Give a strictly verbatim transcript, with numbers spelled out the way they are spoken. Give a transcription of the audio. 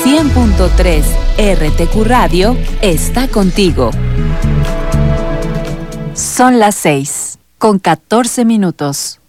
cien punto tres R T Q Radio está contigo. Son las seis, con catorce minutos.